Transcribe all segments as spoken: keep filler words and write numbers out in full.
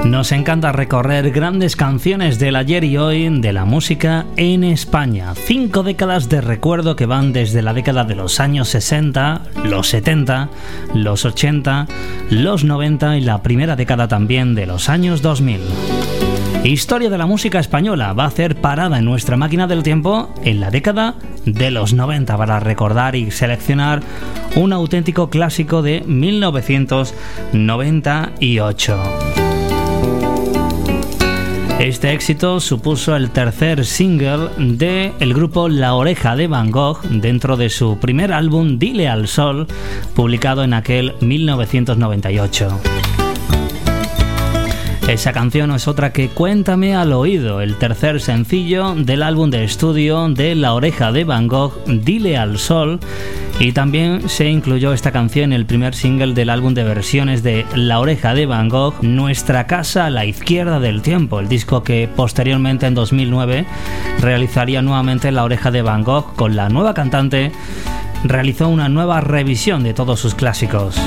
Nos encanta recorrer grandes canciones del ayer y hoy de la música en España. Cinco décadas de recuerdo que van desde la década de los años sesenta, los setenta, los ochenta, los noventa y la primera década también de los años dos mil. Historia de la música española va a hacer parada en nuestra máquina del tiempo en la década de los noventa para recordar y seleccionar un auténtico clásico de mil novecientos noventa y ocho. Este éxito supuso el tercer single del grupo La Oreja de Van Gogh dentro de su primer álbum Dile al Sol, publicado en aquel mil novecientos noventa y ocho. Esa canción es otra que Cuéntame al oído, el tercer sencillo del álbum de estudio de La Oreja de Van Gogh, Dile al Sol, y también se incluyó esta canción en el primer single del álbum de versiones de La Oreja de Van Gogh, Nuestra casa a la izquierda del tiempo, el disco que posteriormente en dos mil nueve realizaría nuevamente La Oreja de Van Gogh. Con la nueva cantante realizó una nueva revisión de todos sus clásicos.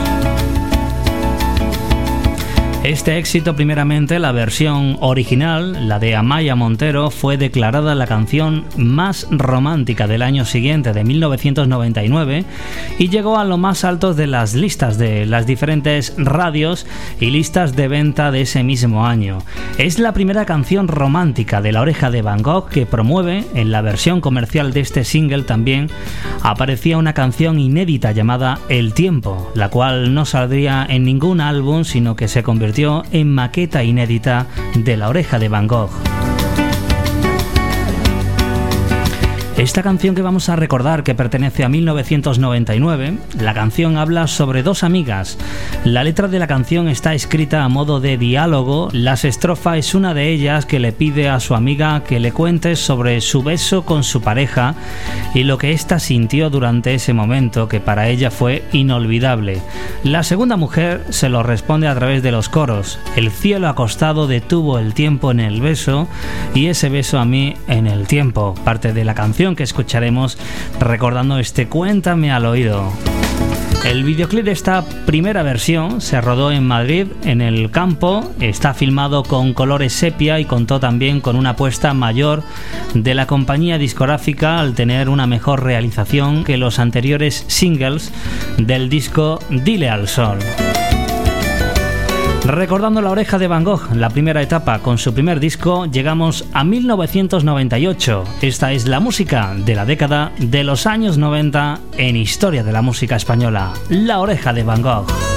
Este éxito, primeramente la versión original, la de Amaya Montero, fue declarada la canción más romántica del año siguiente, de mil novecientos noventa y nueve, y llegó a lo más alto de las listas de las diferentes radios y listas de venta de ese mismo año. Es la primera canción romántica de La Oreja de Van Gogh que promueve. En la versión comercial de este single también aparecía una canción inédita llamada El Tiempo, la cual no saldría en ningún álbum, sino que se convirtió en maqueta inédita de La Oreja de Van Gogh. Esta canción que vamos a recordar, que pertenece a mil novecientos noventa y nueve, la canción habla sobre dos amigas. La letra de la canción está escrita a modo de diálogo. Las estrofas es una de ellas que le pide a su amiga que le cuente sobre su beso con su pareja y lo que ésta sintió durante ese momento, que para ella fue inolvidable. La segunda mujer se lo responde a través de los coros. El cielo acostado detuvo el tiempo en el beso y ese beso a mí en el tiempo. Parte de la canción que escucharemos recordando este Cuéntame al oído. El videoclip de esta primera versión se rodó en Madrid, en el campo. Está filmado con colores sepia y contó también con una apuesta mayor de la compañía discográfica al tener una mejor realización que los anteriores singles del disco Dile al Sol. Recordando La Oreja de Van Gogh, la primera etapa con su primer disco, llegamos a mil novecientos noventa y ocho. Esta es la música de la década de los años noventa en Historia de la música española. La Oreja de Van Gogh.